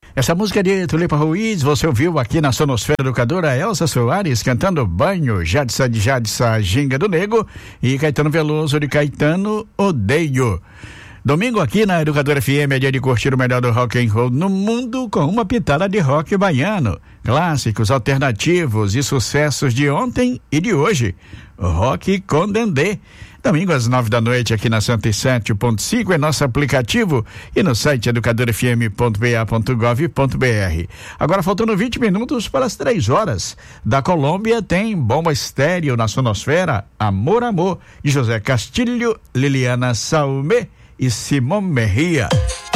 Essa música de Tulipa Ruiz, você ouviu aqui na Sonosfera Educadora, Elza Soares cantando Banho, Jadsa de Jadsa, Ginga do Nego, e Caetano Veloso de Caetano, Odeio. Domingo aqui na Educadora FM é dia de curtir o melhor do rock and roll no mundo com uma pitada de rock baiano, clássicos, alternativos e sucessos de ontem e de hoje. Rock com Dendê. Domingo às 9 da noite aqui na 107.5 é nosso aplicativo e no site educadorfm.ba.gov.br. Agora faltando 20 minutos para as 3 horas. Da Colômbia tem Bomba Estéreo na Sonosfera, Amor Amor, de José Castilho, Liliana Salme e Simão Merria.